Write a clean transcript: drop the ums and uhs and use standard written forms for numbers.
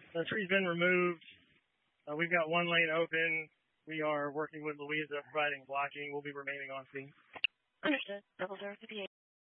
The tree's been removed. We've got one lane open. We are working with Louisa providing blocking. We'll be remaining on scene. Understood. 003PH.